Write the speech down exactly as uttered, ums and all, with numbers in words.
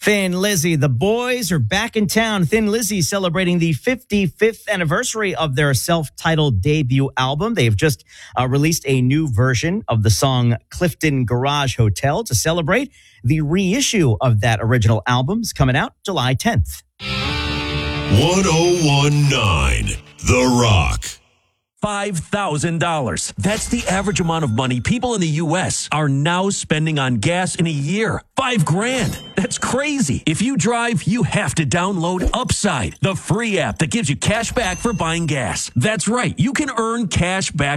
Thin Lizzy, the boys are back in town. Thin Lizzy celebrating the fifty-fifth anniversary of their self-titled debut album. They've just uh, released a new version of the song Clifton Garage Hotel to celebrate. The reissue of that original album is coming out July tenth. one oh one point nine The Rock. five thousand dollars. That's the average amount of money people in the U S are now spending on gas in a year. Five grand. That's crazy. If you drive, you have to download Upside, the free app that gives you cash back for buying gas. That's right. You can earn cash back